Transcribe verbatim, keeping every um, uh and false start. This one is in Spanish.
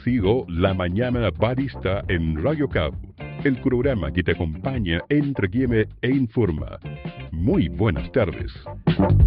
sido La Mañana Barista en Radio Cap, el programa que te acompaña, entretiene e informa. Muy buenas tardes.